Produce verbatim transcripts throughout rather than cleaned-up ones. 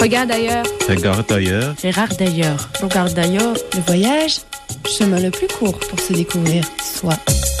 Regarde ailleurs. Regarde ailleurs. Regarde ailleurs. Regarde ailleurs. Le voyage, chemin le plus court pour se découvrir soi.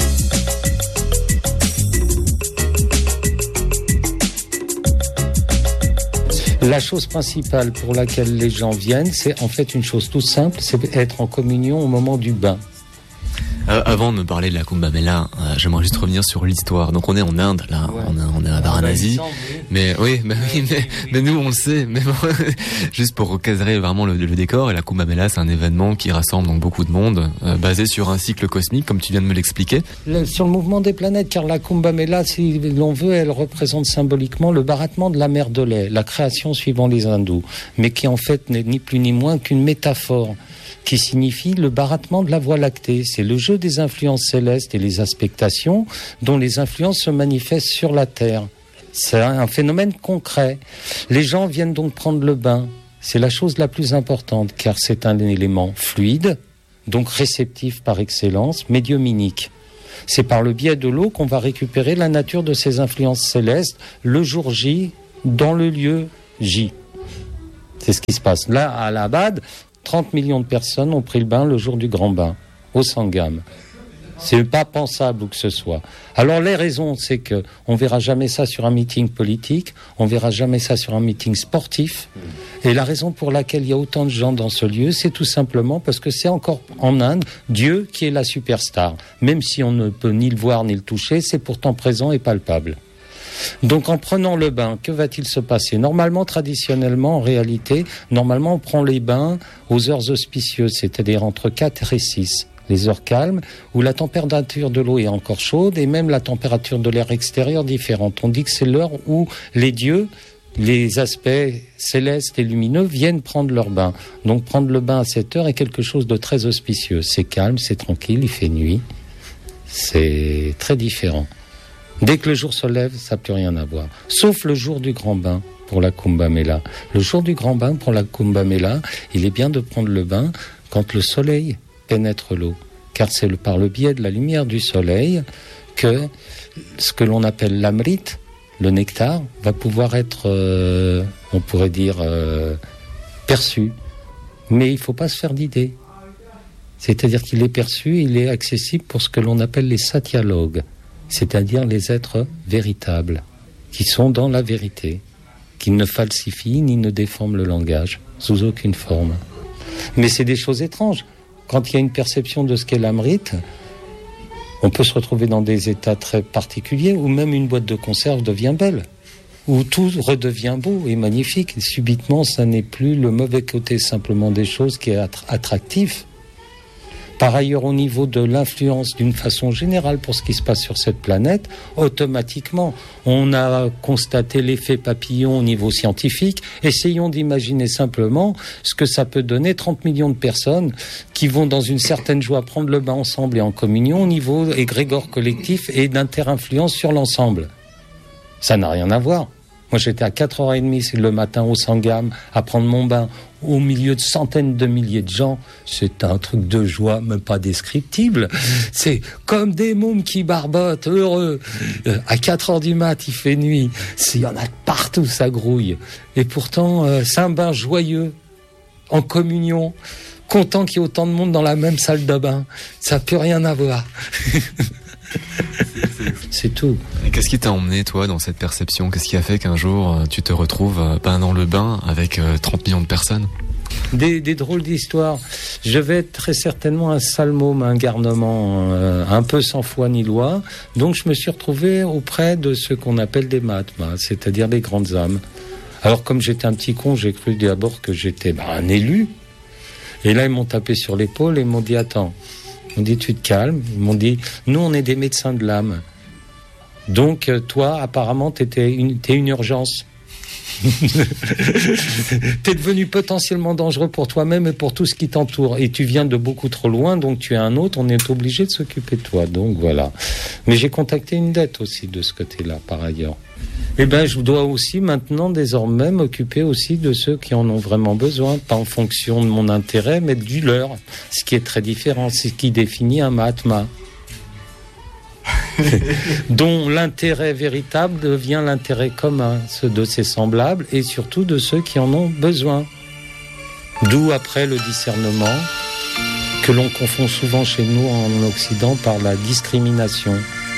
La chose principale pour laquelle les gens viennent, c'est en fait une chose toute simple, c'est être en communion au moment du bain. Euh, avant de me parler de la Kumbh Mela, euh, j'aimerais juste revenir sur l'histoire. Donc on est en Inde, là, ouais. on, est, on est à Varanasi, ah, bah, mais oui, bah, oui mais, mais nous on le sait. Mais bon, juste pour recadrer vraiment le, le décor, et la Kumbh Mela, c'est un événement qui rassemble donc beaucoup de monde, euh, basé sur un cycle cosmique, comme tu viens de me l'expliquer. Le, sur le mouvement des planètes, car la Kumbh Mela, si l'on veut, elle représente symboliquement le baratement de la mer de lait, la création suivant les hindous, mais qui en fait n'est ni plus ni moins qu'une métaphore qui signifie le baratement de la Voie lactée. C'est le jeu des influences célestes et les aspectations dont les influences se manifestent sur la Terre. C'est un phénomène concret. Les gens viennent donc prendre le bain. C'est la chose la plus importante, car c'est un élément fluide, donc réceptif par excellence, médiuminique. C'est par le biais de l'eau qu'on va récupérer la nature de ces influences célestes le jour J, dans le lieu J. C'est ce qui se passe. Là, à Allahabad, trente millions de personnes ont pris le bain le jour du grand bain, au Sangam. C'est pas pensable où que ce soit. Alors les raisons, c'est que on verra jamais ça sur un meeting politique, on verra jamais ça sur un meeting sportif. Et la raison pour laquelle il y a autant de gens dans ce lieu, c'est tout simplement parce que c'est encore en Inde Dieu qui est la superstar. Même si on ne peut ni le voir ni le toucher, c'est pourtant présent et palpable. Donc en prenant le bain, que va-t-il se passer ? Normalement, traditionnellement, en réalité, normalement on prend les bains aux heures auspicieuses, c'est-à-dire entre quatre et six, les heures calmes, où la température de l'eau est encore chaude et même la température de l'air extérieur différente. On dit que c'est l'heure où les dieux, les aspects célestes et lumineux viennent prendre leur bain. Donc prendre le bain à cette heure est quelque chose de très auspicieux. C'est calme, c'est tranquille, il fait nuit, c'est très différent. Dès que le jour se lève, ça n'a plus rien à voir. Sauf le jour du grand bain pour la Kumbh Mela. Le jour du grand bain pour la Kumbh Mela, il est bien de prendre le bain quand le soleil pénètre l'eau. Car c'est le, par le biais de la lumière du soleil que ce que l'on appelle l'amrit, le nectar, va pouvoir être, euh, on pourrait dire, euh, perçu. Mais il ne faut pas se faire d'idées. C'est-à-dire qu'il est perçu, il est accessible pour ce que l'on appelle les satyalogues. C'est-à-dire les êtres véritables, qui sont dans la vérité, qui ne falsifient ni ne déforment le langage, sous aucune forme. Mais c'est des choses étranges. Quand il y a une perception de ce qu'est l'amrit, on peut se retrouver dans des états très particuliers, où même une boîte de conserve devient belle, où tout redevient beau et magnifique. Et subitement, ça n'est plus le mauvais côté simplement des choses qui est attractif. Par ailleurs, au niveau de l'influence d'une façon générale pour ce qui se passe sur cette planète, automatiquement, on a constaté l'effet papillon au niveau scientifique. Essayons d'imaginer simplement ce que ça peut donner, trente millions de personnes qui vont dans une certaine joie prendre le bain ensemble et en communion au niveau égrégore collectif et d'inter-influence sur l'ensemble. Ça n'a rien à voir. Moi, j'étais à quatre heures trente le matin au Sangam à prendre mon bain au milieu de centaines de milliers de gens. C'est un truc de joie, même pas descriptible. C'est comme des mômes qui barbotent, heureux. Euh, à quatre heures du mat, il fait nuit. Il y en a partout, ça grouille. Et pourtant, euh, c'est un bain joyeux, en communion, content qu'il y ait autant de monde dans la même salle de bain. Ça peut rien avoir. C'est tout. Et qu'est-ce qui t'a emmené, toi, dans cette perception ? Qu'est-ce qui a fait qu'un jour, tu te retrouves pas dans le bain avec trente millions de personnes ? Des, des drôles d'histoires. Je vais être très certainement un sale môme, un garnement, euh, un peu sans foi ni loi. Donc je me suis retrouvé auprès de ce qu'on appelle des mahatmas, c'est-à-dire des grandes âmes. Alors comme j'étais un petit con, j'ai cru d'abord que j'étais bah, un élu. Et là, ils m'ont tapé sur l'épaule et ils m'ont dit « Attends ». Ils m'ont dit, tu te calmes. Ils m'ont dit, nous, on est des médecins de l'âme. Donc, toi, apparemment, t'étais une, t'es une urgence. T'es devenu potentiellement dangereux pour toi-même et pour tout ce qui t'entoure. Et tu viens de beaucoup trop loin, donc tu es un autre. On est obligé de s'occuper de toi. Donc, voilà. Mais j'ai contacté une dette aussi de ce côté-là, par ailleurs. Eh bien, je dois aussi maintenant, désormais, m'occuper aussi de ceux qui en ont vraiment besoin, pas en fonction de mon intérêt, mais du leur. Ce qui est très différent, c'est ce qui définit un mahatma. dont l'intérêt véritable devient l'intérêt commun, ceux de ses semblables et surtout de ceux qui en ont besoin. D'où après le discernement, que l'on confond souvent chez nous en Occident par la discrimination.